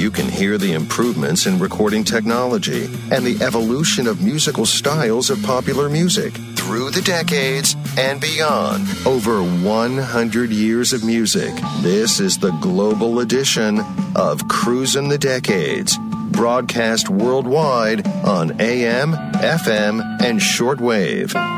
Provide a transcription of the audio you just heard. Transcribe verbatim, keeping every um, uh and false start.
you can hear the improvements in recording technology and the evolution of musical styles of popular music through the decades and beyond. Over one hundred years of music. This is the global edition of Cruisin' the Decades, broadcast worldwide on A M, F M, and shortwave.